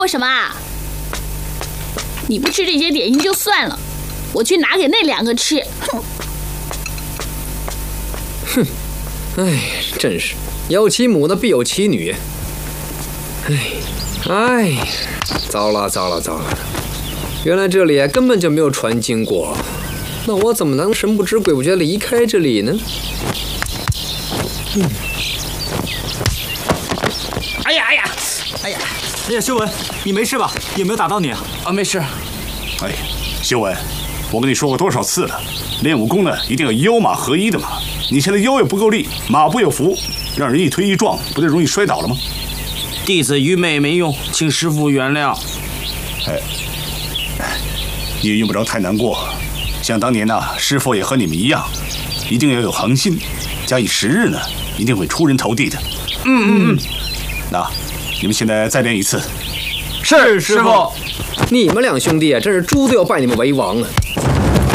为什么啊？你不吃这些点心就算了，我去拿给那2个吃。 哼，哎，真是有其母的必有其女。哎，糟了，原来这里根本就没有船经过，那我怎么能神不知鬼不觉离开这里呢？ 哎呀，修文，你没事吧？有没有打到你啊？ 啊，没事。 哎，修文，我跟你说过多少次了，练武功呢一定要腰马合一的嘛。你现在腰也不够力，马不有扶，让人一推一撞，不就容易摔倒了吗？ 弟子愚昧没用，请师父原谅。 你也用不着太难过。想当年呐，师父也和你们一样，一定要有恒心，假以时日呢，一定会出人头地的。那你们现在再练一次。 是师父。 你们2兄弟真是猪都要拜你们为王了。